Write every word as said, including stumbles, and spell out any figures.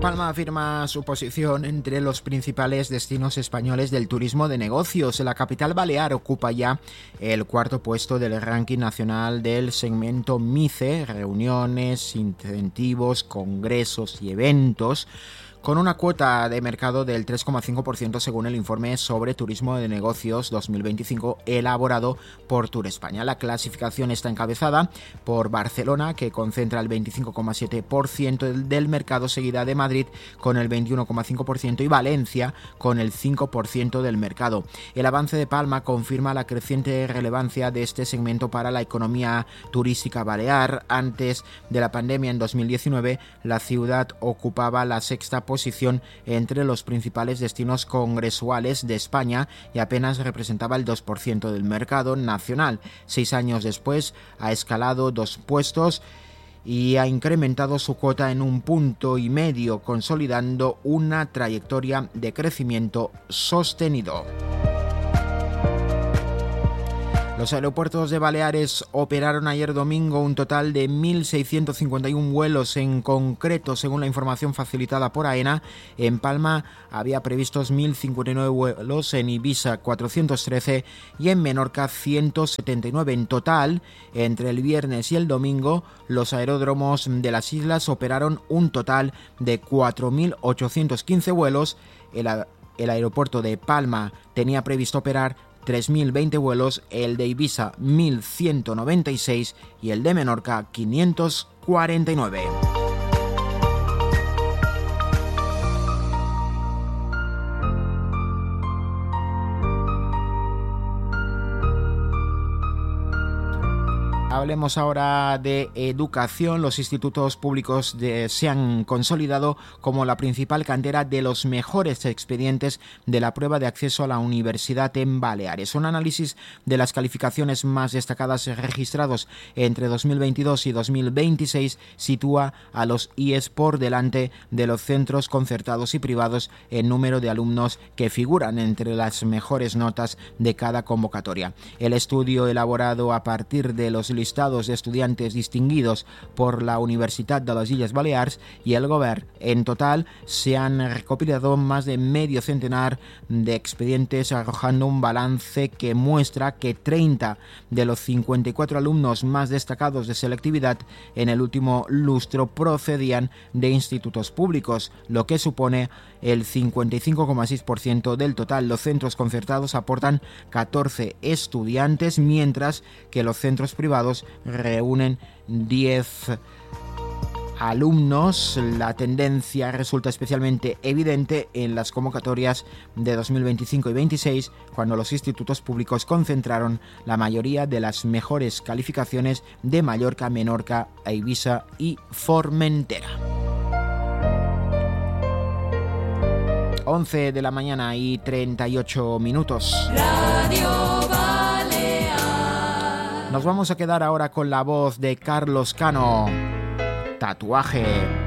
Palma afirma su posición entre los principales destinos españoles del turismo de negocios. La capital balear ocupa ya el cuarto puesto del ranking nacional del segmento MICE, reuniones, incentivos, congresos y eventos, con una cuota de mercado del tres coma cinco por ciento según el informe sobre turismo de negocios dos mil veinticinco elaborado por Tour España. La clasificación está encabezada por Barcelona, que concentra el veinticinco coma siete por ciento del mercado, seguida de Madrid con el veintiuno coma cinco por ciento y Valencia con el cinco por ciento del mercado. El avance de Palma confirma la creciente relevancia de este segmento para la economía turística balear. Antes de la pandemia, en dos mil diecinueve, la ciudad ocupaba la sexta posición posición entre los principales destinos congresuales de España y apenas representaba el dos por ciento del mercado nacional. Seis años después ha escalado dos puestos y ha incrementado su cuota en un punto y medio, consolidando una trayectoria de crecimiento sostenido. Los aeropuertos de Baleares operaron ayer domingo un total de mil seiscientos cincuenta y uno vuelos. En concreto, según la información facilitada por AENA, en Palma había previstos mil cincuenta y nueve vuelos, en Ibiza cuatrocientos trece y en Menorca ciento setenta y nueve. En total, entre el viernes y el domingo, los aeródromos de las islas operaron un total de cuatro mil ochocientos quince vuelos. El, el aeropuerto de Palma tenía previsto operar tres mil veinte vuelos, el de Ibiza mil ciento noventa y seis y el de Menorca quinientos cuarenta y nueve. Hablemos ahora de educación. Los institutos públicos de, se han consolidado como la principal cantera de los mejores expedientes de la prueba de acceso a la universidad en Baleares. Un análisis de las calificaciones más destacadas registrados entre dos mil veintidós y dos mil veintiséis sitúa a los I E S por delante de los centros concertados y privados en número de alumnos que figuran entre las mejores notas de cada convocatoria. El estudio, elaborado a partir de los listados de estudiantes distinguidos por la Universitat de les Illes Balears y el Govern, en total se han recopilado más de medio centenar de expedientes, arrojando un balance que muestra que treinta de los cincuenta y cuatro alumnos más destacados de selectividad en el último lustro procedían de institutos públicos, lo que supone el cincuenta y cinco coma seis por ciento del total. Los centros concertados aportan catorce estudiantes, mientras que los centros privados reúnen diez alumnos. La tendencia resulta especialmente evidente en las convocatorias de dos mil veinticinco y veintiséis, cuando los institutos públicos concentraron la mayoría de las mejores calificaciones de Mallorca, Menorca, Ibiza y Formentera. once de la mañana y treinta y ocho minutos. Radio Balear. Nos vamos a quedar ahora con la voz de Carlos Cano. Tatuaje.